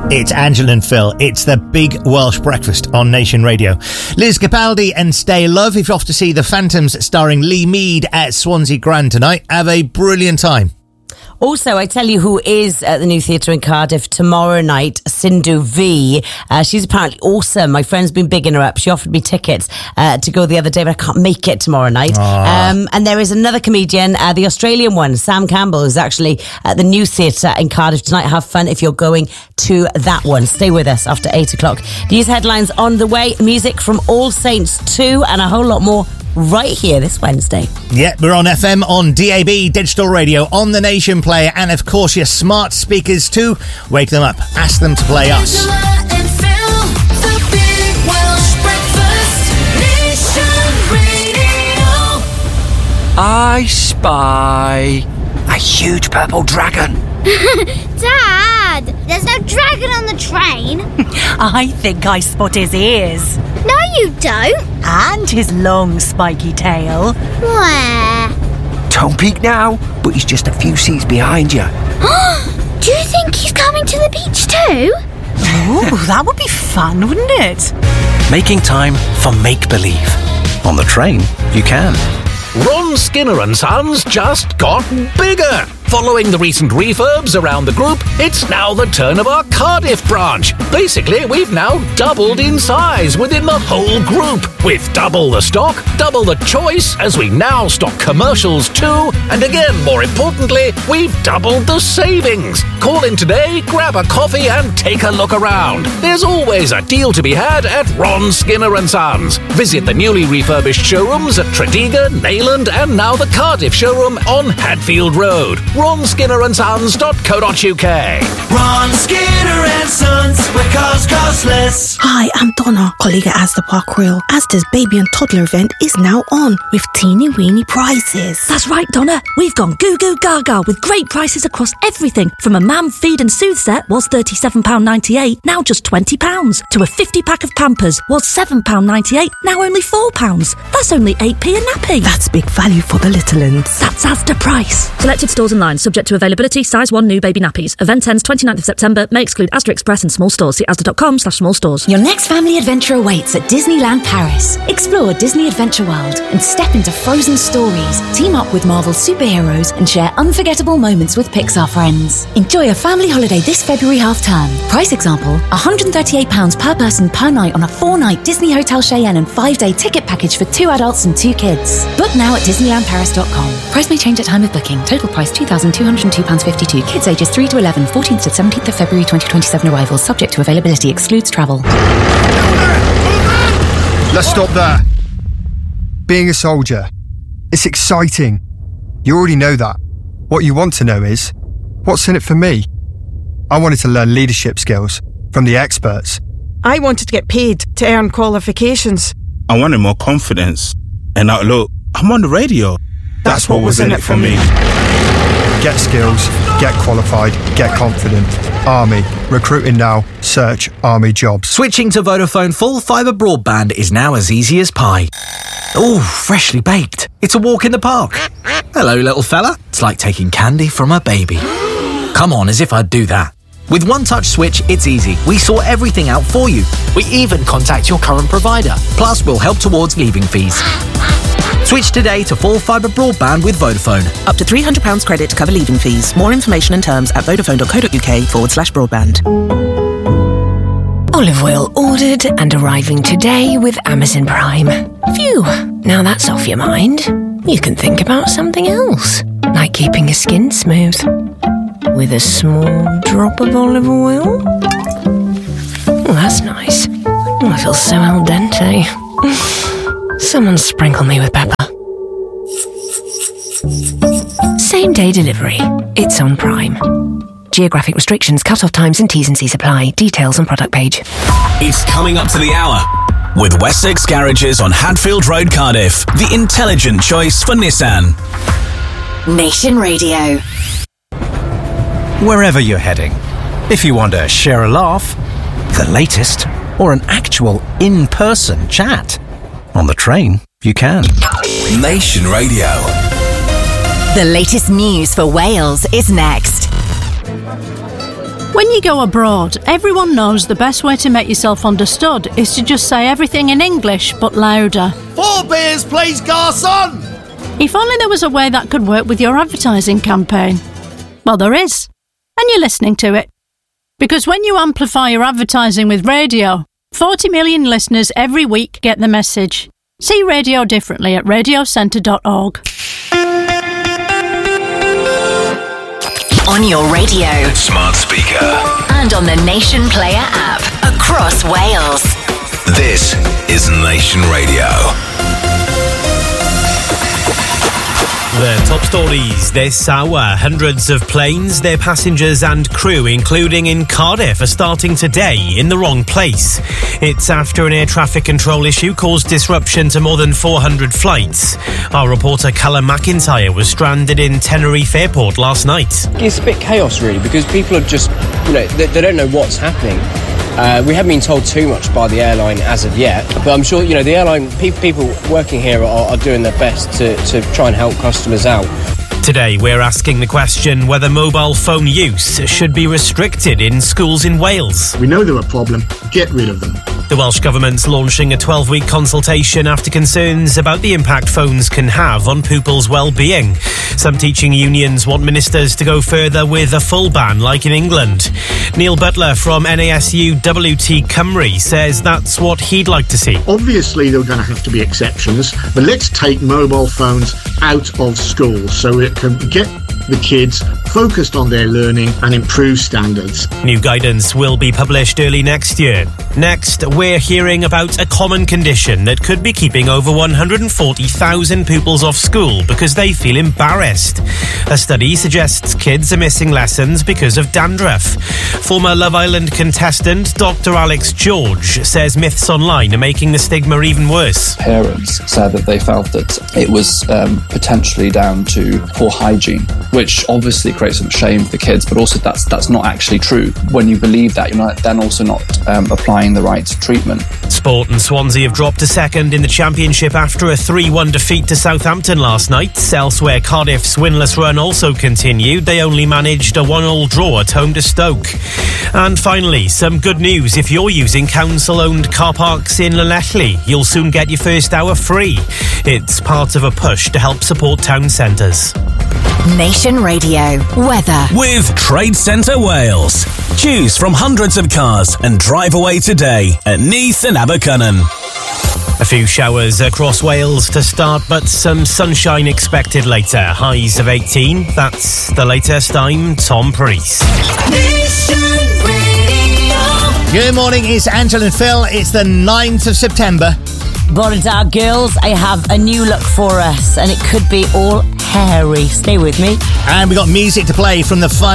It's Angela and Phil. It's the Big Welsh Breakfast on Nation Radio. Liz Capaldi and Stay Love. If you're off to see The Phantoms starring Lee Mead at Swansea Grand tonight, have a brilliant time. Also, I tell you who is at the New Theatre in Cardiff tomorrow night, Sindhu V. She's apparently awesome. My friend's been bigging her up. She offered me tickets to go the other day, but I can't make it tomorrow night. And there is another comedian, the Australian one, Sam Campbell, who's actually at the New Theatre in Cardiff tonight. Have fun if you're going to that one. Stay with us after 8 o'clock. These headlines on the way. Music from All Saints 2 and a whole lot more right here this Wednesday. Yeah, we're on FM, on DAB, digital radio, on the Nation Player, and of course your smart speakers too. Wake them up. Ask them to play us. I spy a huge purple dragon. Dad, there's no dragon on the train. I think I spot his ears. No, you don't. And his long spiky tail. Where? Don't peek now, but he's just a few seats behind you. Do you think he's coming to the beach too? Ooh, that would be fun, wouldn't it? Making time for make-believe. On the train, you can. Ron Skinner and Sons just got bigger. Following the recent refurbs around the group, it's now the turn of our Cardiff branch. Basically, we've now doubled in size within the whole group, with double the stock, double the choice, as we now stock commercials too, and again, more importantly, we've doubled the savings. Call in today, grab a coffee and take a look around. There's always a deal to be had at Ron Skinner and Sons. Visit the newly refurbished showrooms at Tredegar, Neyland, and now the Cardiff showroom on Hadfield Road. RonSkinnerandSons.co.uk. Ron Skinner and Sons, where cars cost less. Hi, I'm Donna, colleague at Asda Park Royal. Asda's baby and toddler event is now on with teeny weeny prizes. That's right, Donna. We've gone goo goo gaga with great prices across everything. From a mam feed and soothe set was £37.98, now just £20, to a 50-pack of Pampers was £7.98, now only £4. That's only 8p a nappy. That's big value for the little uns. That's Asda price. Selected stores and lines, subject to availability, size 1 new baby nappies. Event ends 29th of September, may exclude Asda Express and small stores. See asda.com/small stores. Your next family adventure awaits at Disneyland Paris. Explore Disney Adventure World and step into frozen stories. Team up with Marvel superheroes and share unforgettable moments with Pixar friends. Enjoy a family holiday this February half-term. Price example, £138 per person per night on a 4-night Disney Hotel Cheyenne and 5-day ticket package for 2 adults and 2 kids. Book now at DisneylandParis.com. Price may change at time of booking. Total price £2,202.52. Kids ages 3 to 11, 14th to 17th of February 2027 arrivals. Subject to availability. Excludes travel. Let's stop there. Being a soldier, it's exciting. You already know that. What you want to know is, what's in it for me? I wanted to learn leadership skills from the experts. I wanted to get paid to earn qualifications. I wanted more confidence. And now look, I'm on the radio. That's what was in it for me. Get skills, get qualified, get confident. Army. Recruiting now. Search Army jobs. Switching to Vodafone full fibre broadband is now as easy as pie. Ooh, freshly baked. It's a walk in the park. Hello, little fella. It's like taking candy from a baby. Come on, as if I'd do that. With One Touch Switch, it's easy. We sort everything out for you. We even contact your current provider. Plus, we'll help towards leaving fees. Switch today to full fibre broadband with Vodafone. Up to £300 credit to cover leaving fees. More information and terms at vodafone.co.uk/broadband. Olive oil ordered and arriving today with Amazon Prime. Phew, now that's off your mind. You can think about something else, like keeping your skin smooth. With a small drop of olive oil. Oh, that's nice. Oh, I feel so al dente. Someone sprinkle me with pepper. Same day delivery. It's on Prime. Geographic restrictions, cut-off times and T's and C's apply. Details on product page. It's coming up to the hour. With Wessex Garages on Hadfield Road, Cardiff. The intelligent choice for Nissan. Nation Radio. Wherever you're heading, if you want to share a laugh, the latest, or an actual in-person chat, on the train, you can. Nation Radio. The latest news for Wales is next. When you go abroad, everyone knows the best way to make yourself understood is to just say everything in English, but louder. 4 beers, please, garçon! If only there was a way that could work with your advertising campaign. Well, there is. And you're listening to it. Because when you amplify your advertising with radio, 40 million listeners every week get the message. See radio differently at radiocentre.org. On your radio, Smart speaker. and on the Nation Player app across Wales. This is Nation Radio. The top stories this hour. Hundreds of planes, their passengers and crew, including in Cardiff, are starting today in the wrong place. It's after an air traffic control issue caused disruption to more than 400 flights. Our reporter Callum McIntyre was stranded in Tenerife Airport last night. It's a bit chaos, really, because people are just, they don't know what's happening. We haven't been told too much by the airline as of yet, but I'm sure, the airline, people working here are doing their best to try and help customers out. Today, we're asking the question whether mobile phone use should be restricted in schools in Wales. We know they're a problem. Get rid of them. The Welsh Government's launching a 12-week consultation after concerns about the impact phones can have on pupils' well-being. Some teaching unions want ministers to go further with a full ban, like in England. Neil Butler from NASU WT Cymru says that's what he'd like to see. Obviously, there are going to have to be exceptions, but let's take mobile phones out of schools so it can get the kids focused on their learning and improve standards. New guidance will be published early next year. Next, we're hearing about a common condition that could be keeping over 140,000 pupils off school because they feel embarrassed. A study suggests kids are missing lessons because of dandruff. Former Love Island contestant Dr. Alex George says myths online are making the stigma even worse. Parents said that they felt that it was potentially down to poor hygiene, which obviously creates some shame for the kids, but also that's not actually true. When you believe that, you're then also not applying the right treatment. Sport and Swansea have dropped to second in the Championship after a 3-1 defeat to Southampton last night. Elsewhere, Cardiff's winless run also continued. They only managed a 1-1 draw at home to Stoke. And finally, some good news. If you're using council-owned car parks in Llanelli, you'll soon get your first hour free. It's part of a push to help support town centres. Nation Radio weather with Trade Centre Wales. Choose from hundreds of cars and drive away today at Neath and Abercynon. A few showers across Wales to start, but some sunshine expected later. Highs of 18. That's the latest. I'm Tom Priest. Good morning, it's Angela and Phil. It's the 9th of September. Bore da, girls, I have a new look for us, and it could be all hairy. Stay with me. And we got music to play from the